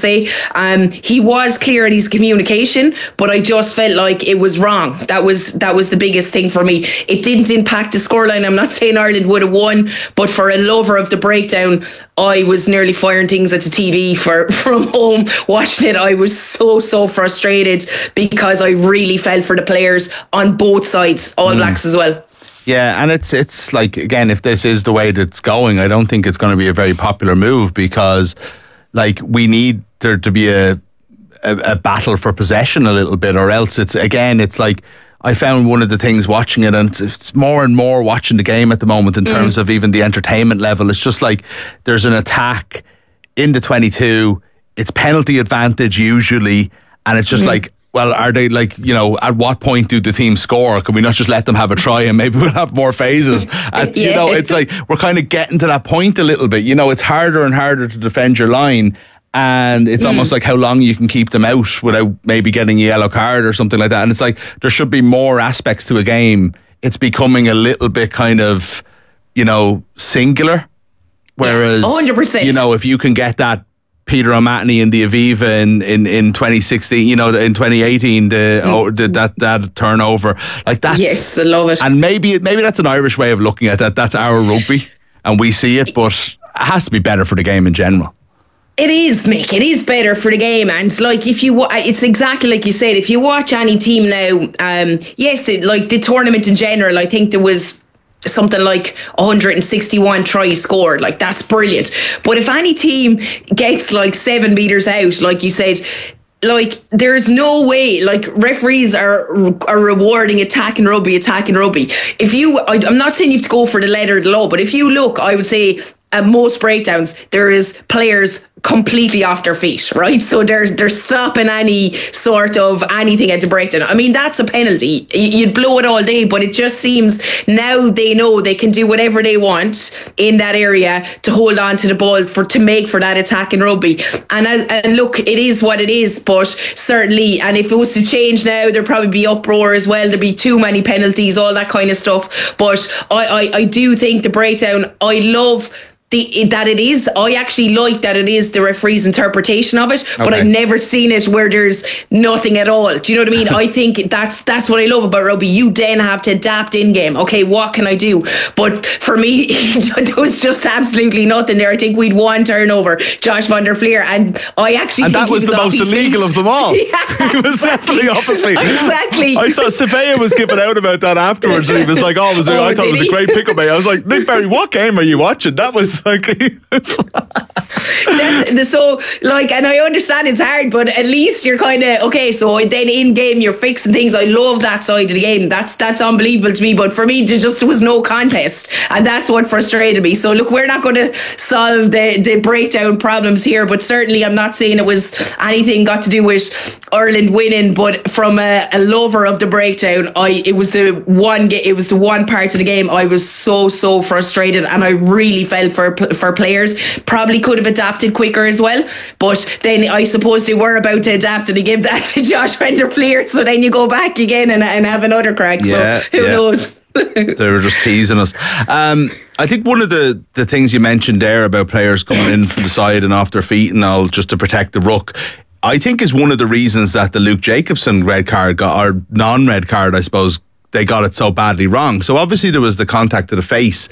say. He was clear in his communication, but I just felt like it was wrong. That was the biggest thing for me. It didn't impact the scoreline. I'm not saying Ireland would have won, but for a lover of the breakdown, I was nearly firing things at the TV from home watching it. I was so frustrated because I really felt for the players on both sides, All Blacks as well. Yeah, and it's like, again, if this is the way that's going, I don't think it's going to be a very popular move, because like we need there to be a battle for possession a little bit, or else it's like, I found one of the things watching it, and it's more and more watching the game at the moment in terms of even the entertainment level. It's just like there's an attack in the 22, it's penalty advantage usually, and it's just like, well, are they like, at what point do the team score? Can we not just let them have a try and maybe we'll have more phases? It's like we're kind of getting to that point a little bit. It's harder and harder to defend your line. And it's almost like how long you can keep them out without maybe getting a yellow card or something like that. And it's like there should be more aspects to a game. It's becoming a little bit kind of, singular. Whereas, 100%. If you can get that Peter O'Mahony in the Aviva in 2016, in 2018, that turnover, like that's, yes, I love it. And maybe that's an Irish way of looking at that. That's our rugby, and we see it, but it has to be better for the game in general. It is, Mick. It is better for the game, and like it's exactly like you said. If you watch any team now, like the tournament in general, I think there was something like 161 tries scored. Like that's brilliant. But if any team gets like 7 meters out, like you said, like there's no way, like referees are rewarding attacking rugby. I'm not saying you have to go for the letter of the law, but if you look, I would say at most breakdowns, there is players completely off their feet, right? So they're stopping any sort of anything at the breakdown. I mean, that's a penalty. You'd blow it all day, but it just seems now they know they can do whatever they want in that area to hold on to the ball to make for that attack in rugby. And look, it is what it is, but certainly, and if it was to change now, there'd probably be uproar as well. There'd be too many penalties, all that kind of stuff. But I do think the breakdown, I love that it is. I actually like that it is the referee's interpretation of it, but I've never seen it where there's nothing at all. Do you know what I mean? I think that's what I love about rugby. You then have to adapt in game. Okay, what can I do? But for me, there was just absolutely nothing there. I think we'd one turnover, Josh van der Flier, and I actually think that was the most illegal of them all. He was definitely off his feet. Exactly. I saw Surveyor was giving out about that afterwards, and he was like, I thought it was a great pickup. I was like, Nick Berry, what game are you watching? That was like so like, and I understand it's hard, but at least you're kind of okay. So then in game you're fixing things. I love that side of the game. That's unbelievable to me. But for me, there just was no contest, and that's what frustrated me. So look, we're not going to solve the breakdown problems here, but certainly I'm not saying it was anything got to do with Ireland winning. But from a lover of the breakdown, it was the one part of the game I was so frustrated, and I really felt for players. Probably could have adapted quicker as well, but then I suppose they were about to adapt and they gave that to Josh van der Flier, so then you go back again and have another crack. So who knows? They were just teasing us. I think one of the things you mentioned there about players coming in from the side and off their feet and all just to protect the ruck, I think is one of the reasons that the Luke Jacobson red card or non-red card, I suppose, they got it so badly wrong. So obviously there was the contact to the face,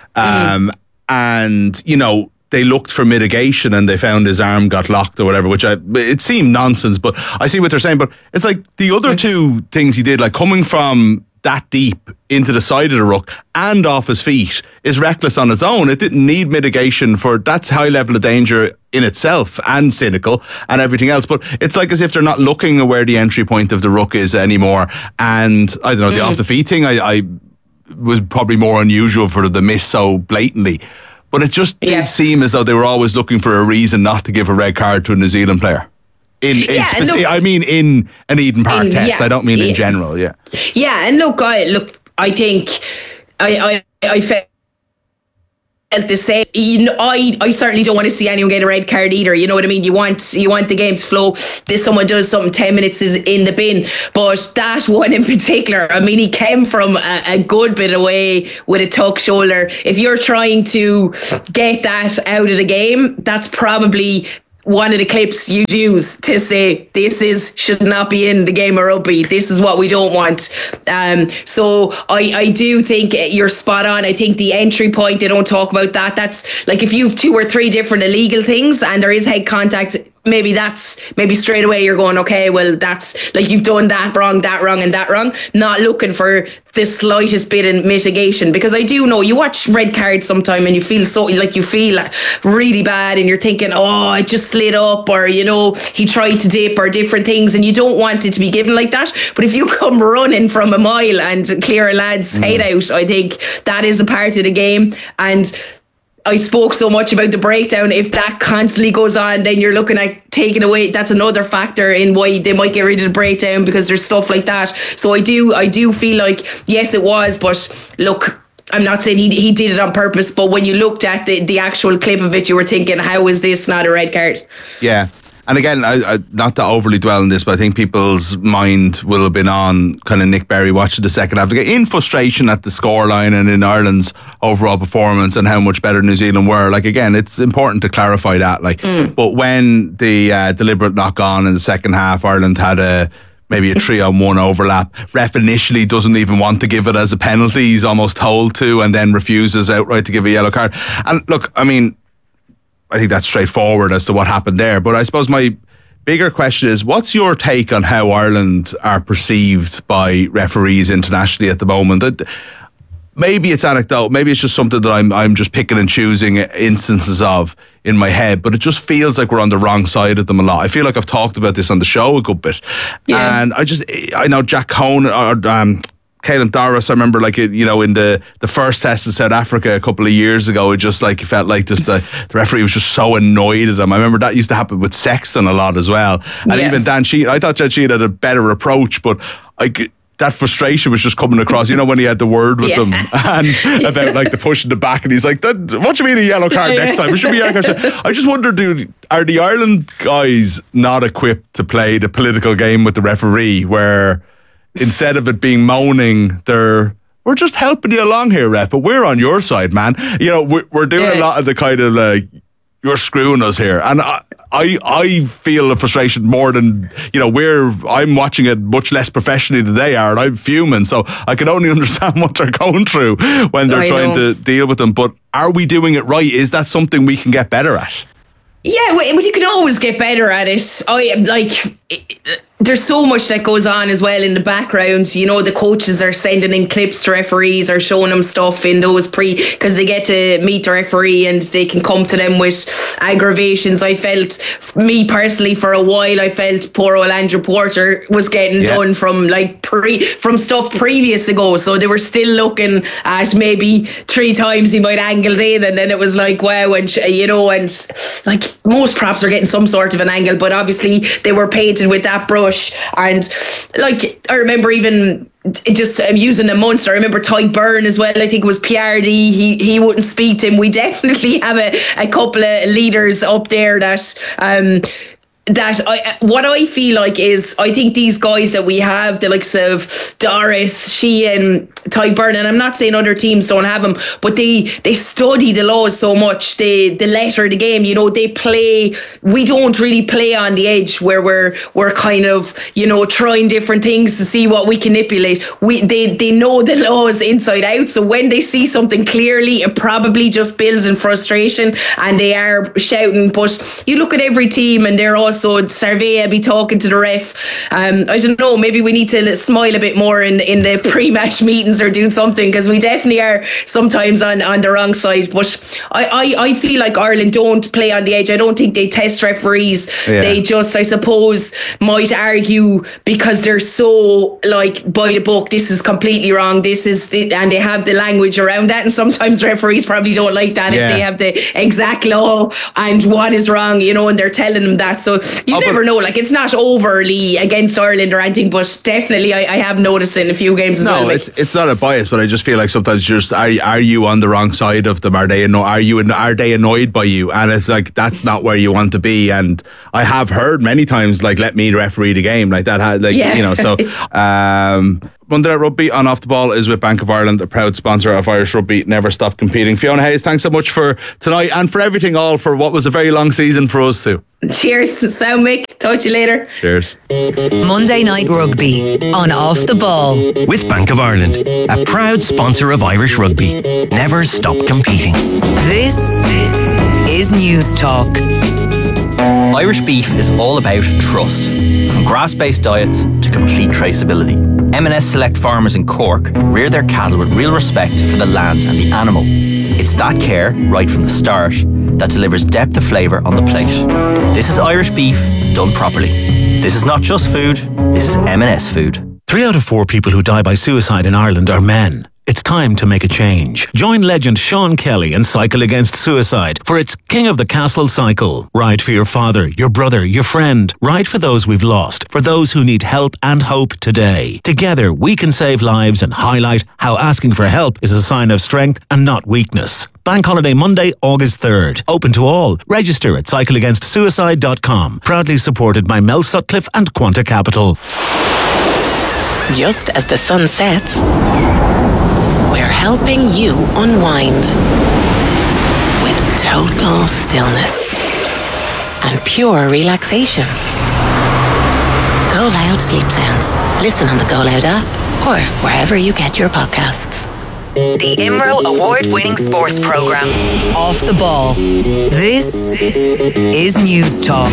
and they looked for mitigation and they found his arm got locked or whatever, which it seemed nonsense, but I see what they're saying. But it's like the other two things he did, like coming from that deep into the side of the ruck and off his feet, is reckless on its own. It didn't need mitigation for that's high level of danger in itself and cynical and everything else. But it's like as if they're not looking at where the entry point of the ruck is anymore. And I don't know, the off the feet thing, I was probably more unusual for the miss so blatantly. But it just did seem as though they were always looking for a reason not to give a red card to a New Zealand player. I mean in an Eden Park test. I don't mean in general. Yeah, and I think I felt the same. I certainly don't want to see anyone get a red card either. You know what I mean? You want the game to flow. Someone does something, 10 minutes is in the bin. But that one in particular, I mean, he came from a good bit away with a tuck shoulder. If you're trying to get that out of the game, that's probably one of the clips you'd use to say should not be in the game of rugby. This is what we don't want. So I do think you're spot on. I think the entry point, they don't talk about that. That's like if you have 2 or 3 different illegal things and there is head contact, maybe straight away you're going, okay, well, that's like you've done that wrong, and that wrong. Not looking for the slightest bit of mitigation, because I do know you watch red cards sometime and you feel really bad and you're thinking, oh, I just slid up, or he tried to dip, or different things, and you don't want it to be given like that. But if you come running from a mile and clear a lad's head out, I think that is a part of the game. And I spoke so much about the breakdown. If that constantly goes on, then you're looking at taking away. That's another factor in why they might get rid of the breakdown, because there's stuff like that. So I do feel like, yes, it was, but look, I'm not saying he did it on purpose, but when you looked at the actual clip of it, you were thinking, how is this not a red card? Yeah. And again, I not to overly dwell on this, but I think people's mind will have been on kind of Nick Berry watching the second half, in frustration at the scoreline and in Ireland's overall performance and how much better New Zealand were. Like, again, it's important to clarify that. But when the deliberate knock on in the second half, Ireland had maybe a 3-on-1 overlap. Ref initially doesn't even want to give it as a penalty. He's almost told to, and then refuses outright to give a yellow card. And look, I mean, I think that's straightforward as to what happened there. But I suppose my bigger question is, what's your take on how Ireland are perceived by referees internationally at the moment? Maybe it's anecdote, maybe it's just something that I'm just picking and choosing instances of in my head, but it just feels like we're on the wrong side of them a lot. I feel like I've talked about this on the show a good bit. Yeah. And I know Jack Cohn or Caelan Doris, I remember in the first test in South Africa a couple of years ago, it just it felt like just the referee was just so annoyed at him. I remember that used to happen with Sexton a lot as well. And even Dan Sheehan, I thought Dan Sheehan had a better approach, but that frustration was just coming across, when he had the word with them and about the pushing the back, and he's like, what do you mean a yellow card next time? It should be a yellow card. I just wonder, dude, are the Ireland guys not equipped to play the political game with the referee, where instead of it being moaning, we're just helping you along here, ref, but we're on your side, man. We're doing a lot of the kind of you're screwing us here. And I feel the frustration more than, I'm watching it much less professionally than they are, and I'm fuming. So I can only understand what they're going through when they're trying to deal with them. But are we doing it right? Is that something we can get better at? Yeah, well, you can always get better at it. There's so much that goes on as well in the background. The coaches are sending in clips to referees, or showing them stuff in those because they get to meet the referee and they can come to them with aggravations. I felt, me personally, for a while, I felt poor old Andrew Porter was getting done from from stuff previous ago. So they were still looking at maybe 3 times he might angled in, and then it was like, wow, and and most props are getting some sort of an angle, but obviously they were painted with that brush. And I remember even just using a Munster, I remember Ty Byrne as well. I think it was PRD. He wouldn't speak to him. We definitely have a couple of leaders up there what I feel like is, I think these guys that we have, the likes of Doris, Sheehan, Ty Byrne, and I'm not saying other teams don't have them, but they study the laws so much, the letter of the game. They play. We don't really play on the edge where we're kind of trying different things to see what we can manipulate. They know the laws inside out, so when they see something clearly, it probably just builds in frustration and they are shouting. But you look at every team and they're also Sarvea be talking to the ref. I don't know, maybe we need to smile a bit more in the pre-match meetings or do something, because we definitely are sometimes on the wrong side. But I feel like Ireland don't play on the edge. I don't think they test referees. They just, I suppose, might argue because they're so by the book, this is completely wrong, and they have the language around that, and sometimes referees probably don't like that if they have the exact law and what is wrong, and they're telling them that. So you never know. It's not overly against Ireland or anything, but definitely I have noticed it in a few games as well. No, it's not a bias, but I just feel like sometimes just are you on the wrong side of them? Are they annoyed by you? And it's that's not where you want to be. And I have heard many times let me referee the game like that. So Monday Night Rugby on Off the Ball is with Bank of Ireland, a proud sponsor of Irish Rugby. Never stop competing. Fiona Hayes, thanks so much for tonight and for everything, all for what was a very long season for us too. Cheers. So, Mick. Talk to you later. Cheers. Monday Night Rugby on Off the Ball with Bank of Ireland, a proud sponsor of Irish Rugby. Never stop competing. This is News Talk. Irish beef is all about trust. From grass-based diets to complete traceability. M&S Select farmers in Cork rear their cattle with real respect for the land and the animal. It's that care, right from the start, that delivers depth of flavour on the plate. This is Irish beef done properly. This is not just food, this is M&S food. 3 out of 4 people who die by suicide in Ireland are men. It's time to make a change. Join legend Sean Kelly and Cycle Against Suicide for its King of the Castle cycle. Ride for your father, your brother, your friend. Ride for those we've lost, for those who need help and hope today. Together, we can save lives and highlight how asking for help is a sign of strength and not weakness. Bank Holiday Monday, August 3rd. Open to all. Register at cycleagainstsuicide.com. Proudly supported by Mel Sutcliffe and Quanta Capital. Just as the sun sets, we're helping you unwind with total stillness and pure relaxation. Go Loud Sleep Sounds. Listen on the Go Loud app or wherever you get your podcasts. The IMRO award-winning sports program, Off the Ball. This is News Talk.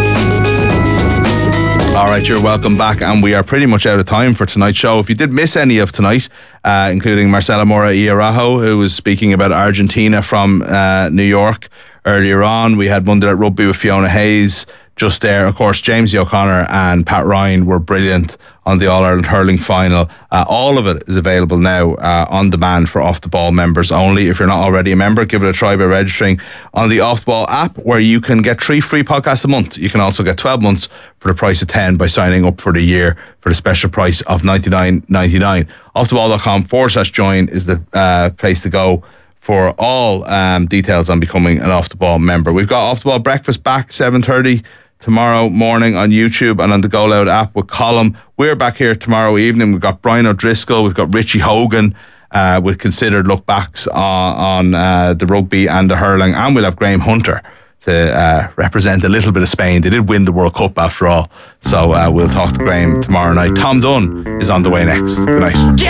All right, you're welcome back, and we are pretty much out of time for tonight's show. If you did miss any of tonight, including Marcela Mora-Iarajo, who was speaking about Argentina from New York earlier on, we had Monday Night Rugby with Fiona Hayes just there. Of course, James O'Connor and Pat Ryan were brilliant on the All-Ireland hurling final. All of it is available now on demand for Off the Ball members only. If you're not already a member, give it a try by registering on the Off the Ball app, where you can get 3 free podcasts a month. You can also get 12 months for the price of 10 by signing up for the year for the special price of $99.99. Offtheball.com/join is the place to go for all details on becoming an Off the Ball member. We've got Off the Ball breakfast back 7:30 tomorrow morning on YouTube and on the Go Loud app with Colm. We're back here tomorrow evening. We've got Brian O'Driscoll, we've got Richie Hogan with considered look backs on the rugby and the hurling, and we'll have Graham Hunter to represent a little bit of Spain. They did win the World Cup after all, so we'll talk to Graham tomorrow night. Tom Dunn is on the way next. Good night.